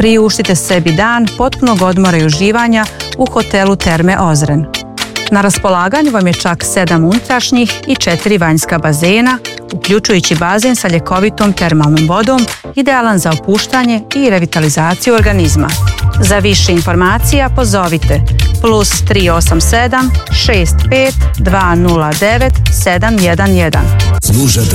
Priuštite sebi dan potpunog odmora i uživanja u hotelu Terme Ozren. Na raspolaganju vam je čak 7 unutrašnjih i 4 vanjska bazena, uključujući bazen sa ljekovitom termalnom vodom, idealan za opuštanje i revitalizaciju organizma. Za više informacija pozovite +387 65 209 711.